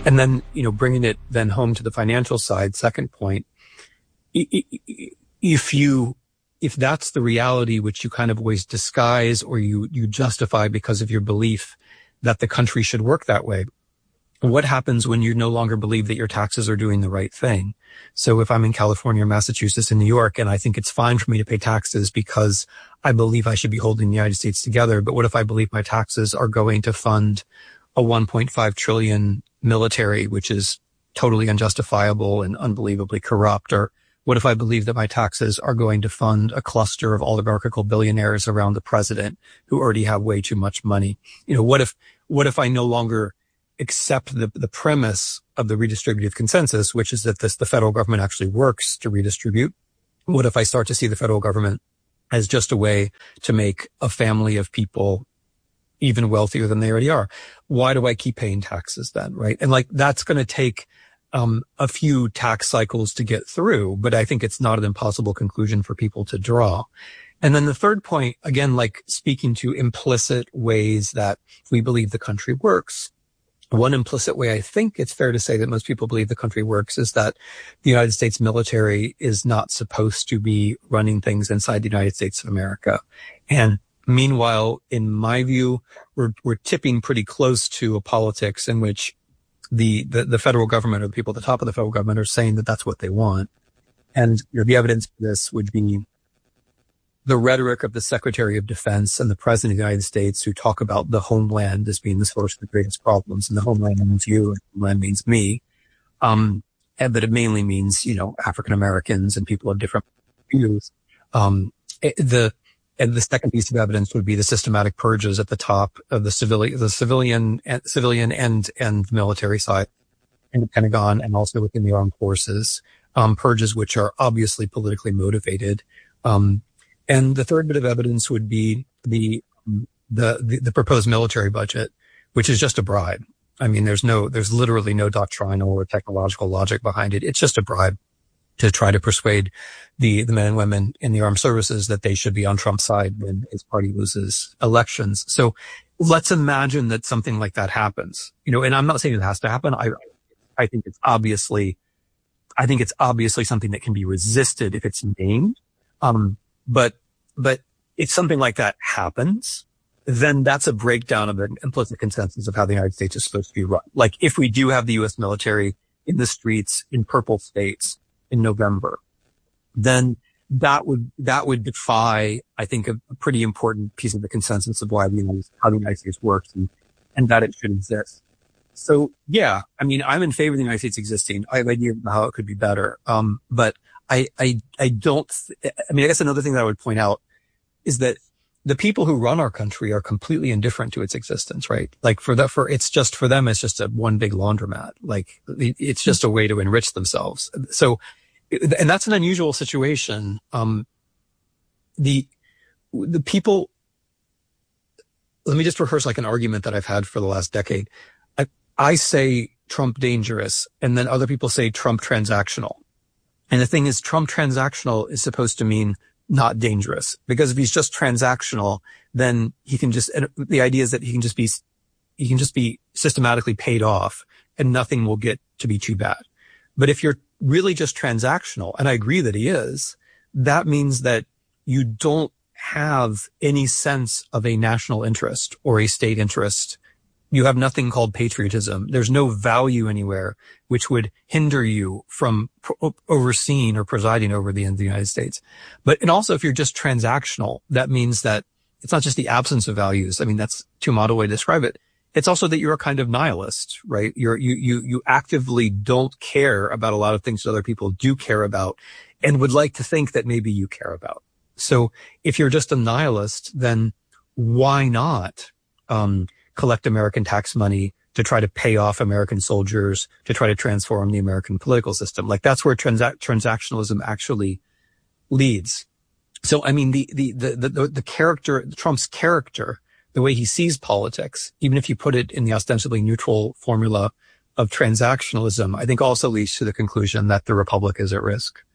And then, bringing it then home to the financial side, second point, if that's the reality which you kind of always disguise or you justify because of your belief that the country should work that way, what happens when you no longer believe that your taxes are doing the right thing? So if I'm in California or Massachusetts and New York and I think it's fine for me to pay taxes because I believe I should be holding the United States together, but what if I believe my taxes are going to fund a 1.5 trillion military, which is totally unjustifiable and unbelievably corrupt? Or what if I believe that my taxes are going to fund a cluster of oligarchical billionaires around the president who already have way too much money? What if I no longer accept the premise of the redistributive consensus, which is that the federal government actually works to redistribute? What if I start to see the federal government as just a way to make a family of people even wealthier than they already are? Why do I keep paying taxes then, right? And that's going to take a few tax cycles to get through, but I think it's not an impossible conclusion for people to draw. And then the third point, again, speaking to implicit ways that we believe the country works. One implicit way I think it's fair to say that most people believe the country works is that the United States military is not supposed to be running things inside the United States of America. And meanwhile, in my view, we're tipping pretty close to a politics in which the federal government or the people at the top of the federal government are saying that that's what they want. And the evidence for this would be the rhetoric of the Secretary of Defense and the President of the United States, who talk about the homeland as being the source of the greatest problems. And the homeland means you, and the homeland means me. But it mainly means, African Americans and people of different views. And the second piece of evidence would be the systematic purges at the top of the civilian and military side in the Pentagon and also within the armed forces, purges which are obviously politically motivated. And the third bit of evidence would be the proposed military budget, which is just a bribe. I mean, there's literally no doctrinal or technological logic behind it. It's just a bribe to try to persuade the men and women in the armed services that they should be on Trump's side when his party loses elections. So let's imagine that something like that happens, and I'm not saying it has to happen. I think it's obviously something that can be resisted if it's named. But if something like that happens, then that's a breakdown of an implicit consensus of how the United States is supposed to be run. Like if we do have the U.S. military in the streets in purple states in November, then that would defy, I think, a pretty important piece of the consensus of how the United States works and that it should exist. So yeah, I mean, I'm in favor of the United States existing. I have an idea of how it could be better. But I guess another thing that I would point out is that the people who run our country are completely indifferent to its existence, right? Like for them, it's just one big laundromat. Like it's just a way to enrich themselves. So, and that's an unusual situation. The people, let me just rehearse an argument that I've had for the last decade. I say Trump dangerous, and then other people say Trump transactional. And the thing is, Trump transactional is supposed to mean not dangerous, because if he's just transactional, then the idea is that he can just be systematically paid off and nothing will get to be too bad. But if you're really just transactional, and I agree that he is, that means that you don't have any sense of a national interest or a state interest. You have nothing called patriotism. There's no value anywhere which would hinder you from overseeing or presiding over the United States. And also, if you're just transactional, that means that it's not just the absence of values. I mean, that's too model way to describe it. It's also that you're a kind of nihilist, right? You actively don't care about a lot of things that other people do care about and would like to think that maybe you care about. So if you're just a nihilist, then why not, collect American tax money to try to pay off American soldiers, to try to transform the American political system? That's where transactionalism actually leads. So, I mean, the character, Trump's character, the way he sees politics, even if you put it in the ostensibly neutral formula of transactionalism, I think also leads to the conclusion that the republic is at risk.